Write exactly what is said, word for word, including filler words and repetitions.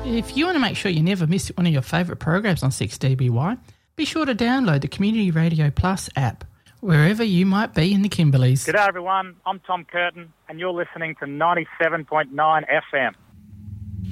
If you want to make sure you never miss one of your favourite programs on six D B Y, be sure to download the Community Radio Plus app, wherever you might be in the Kimberleys. G'day everyone, I'm Tom Curtin and you're listening to ninety-seven point nine F M.